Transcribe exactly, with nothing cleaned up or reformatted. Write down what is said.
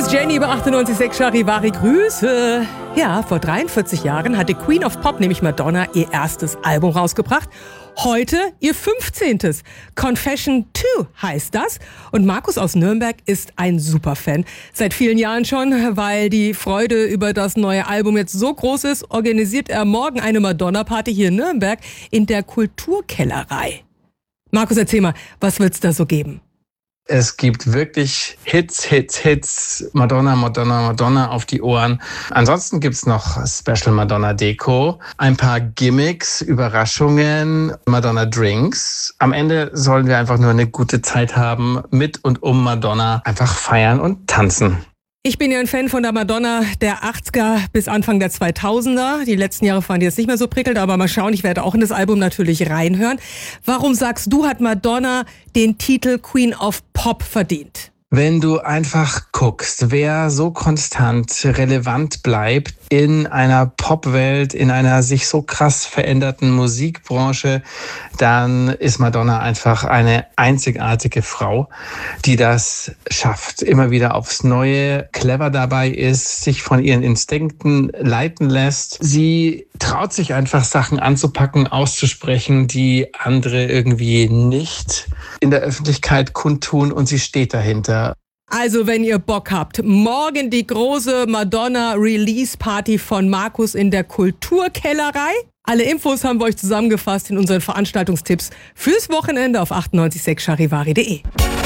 ist Jenny bei achtundneunzig Komma sechs Charivari. Grüße. Ja, vor dreiundvierzig Jahren hatte Queen of Pop, nämlich Madonna, ihr erstes Album rausgebracht. Heute ihr fünfzehntes. Confession zwei heißt das. Und Markus aus Nürnberg ist ein Superfan. Seit vielen Jahren schon, weil die Freude über das neue Album jetzt so groß ist, organisiert er morgen eine Madonna-Party hier in Nürnberg in der Kulturkellerei. Markus, erzähl mal, was wird's da so geben? Es gibt wirklich Hits, Hits, Hits, Madonna, Madonna, Madonna auf die Ohren. Ansonsten gibt's noch Special Madonna Deko, ein paar Gimmicks, Überraschungen, Madonna Drinks. Am Ende sollen wir einfach nur eine gute Zeit haben, mit und um Madonna, einfach feiern und tanzen. Ich bin ja ein Fan von der Madonna der achtziger bis Anfang der zweitausender. Die letzten Jahre fand ich jetzt nicht mehr so prickelnd, aber mal schauen, ich werde auch in das Album natürlich reinhören. Warum sagst du, hat Madonna den Titel Queen of Pop verdient? Wenn du einfach guckst, wer so konstant relevant bleibt in einer Popwelt, in einer sich so krass veränderten Musikbranche, dann ist Madonna einfach eine einzigartige Frau, die das schafft, immer wieder aufs Neue, clever dabei ist, sich von ihren Instinkten leiten lässt. Sie traut sich einfach Sachen anzupacken, auszusprechen, die andere irgendwie nicht in der Öffentlichkeit kundtun, und sie steht dahinter. Also, wenn ihr Bock habt, morgen die große Madonna-Release-Party von Markus in der Kulturkellerei. Alle Infos haben wir euch zusammengefasst in unseren Veranstaltungstipps fürs Wochenende auf achtundneunzig Komma sechs charivari punkt de.